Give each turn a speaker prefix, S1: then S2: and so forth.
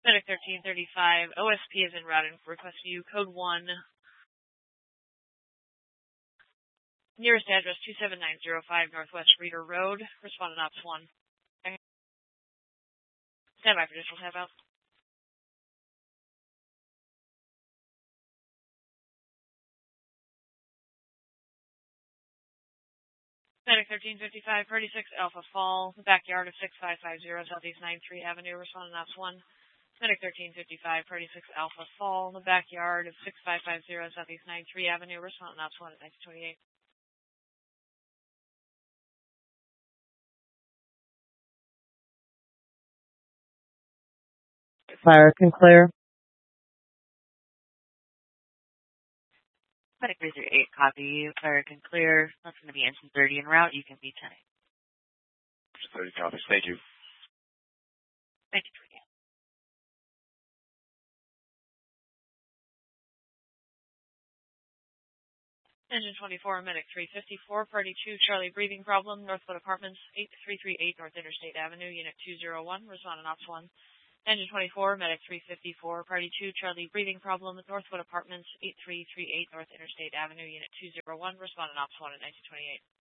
S1: Medic 1335, OSP is en route and request view code 1. Nearest address 27905 Northwest Reeder Road. Respondent Ops 1. Stand by for additional tap out. Medic 1355, 36 Alpha Fall, the backyard of 6550 Southeast 93 Avenue. Respondent Ops 1. Medic 1355, 36 Alpha Fall, the backyard of 6550 Southeast 93 Avenue. Respondent Ops 1 at 1928.
S2: Fire can clear.
S3: Medic 338, copy. Fire can clear. That's going to be engine 30 en route. You can be 10.
S4: Engine 30 copies. Thank you.
S3: Thank you.
S1: Engine 24, Medic 354, Party 2, Charlie breathing problem, Northwood Apartments, 8338 North Interstate Avenue, Unit 201, Respondent Ops 1. Engine 24, Medic 354, Party 2, Charlie breathing problem, Northwood Apartments, 8338 North Interstate Avenue, Unit 201, Respondent Ops 1 at 1928.